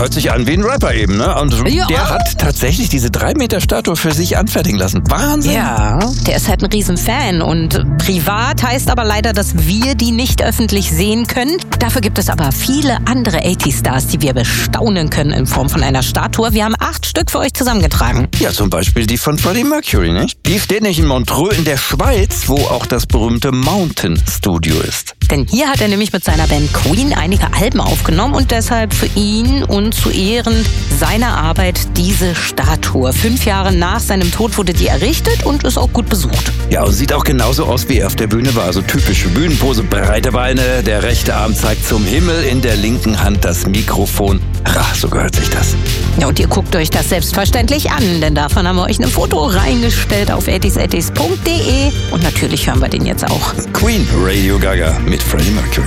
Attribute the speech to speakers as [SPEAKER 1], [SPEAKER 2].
[SPEAKER 1] hört sich an wie ein Rapper eben, ne? Und
[SPEAKER 2] Ja.
[SPEAKER 1] der hat tatsächlich diese 3-Meter-Statue für sich anfertigen lassen. Wahnsinn!
[SPEAKER 2] Ja, der ist halt ein Riesenfan und privat heißt aber leider, dass wir die nicht öffentlich sehen können. Dafür gibt es aber viele andere 80-Stars, die wir bestaunen können in Form von einer Statue. Wir haben 8 Stück für euch zusammengetragen.
[SPEAKER 1] Ja, zum Beispiel die von Freddie Mercury, nicht? Die steht nicht in Montreux in der Schweiz, wo auch das berühmte Mountain Studio ist.
[SPEAKER 2] Denn hier hat er nämlich mit seiner Band Queen einige Alben aufgenommen und deshalb für ihn und zu Ehren seiner Arbeit diese Statue. 5 Jahre nach seinem Tod wurde die errichtet und ist auch gut besucht.
[SPEAKER 1] Ja, und sieht auch genauso aus, wie er auf der Bühne war. Also typische Bühnenpose, breite Beine, der rechte Arm zeigt zum Himmel, in der linken Hand das Mikrofon. So gehört sich das.
[SPEAKER 2] Ja, und ihr guckt euch das selbstverständlich an, denn davon haben wir euch ein Foto reingestellt auf 80s80s.de und natürlich hören wir den jetzt auch.
[SPEAKER 1] Queen, Radio Gaga mit Freddie Mercury.